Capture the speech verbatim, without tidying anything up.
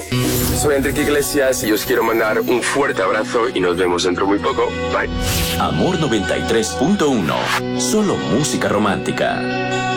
Soy Enrique Iglesias y os quiero mandar un fuerte abrazo y nos vemos dentro muy poco. Bye. Amor noventa y tres punto uno. Solo música romántica.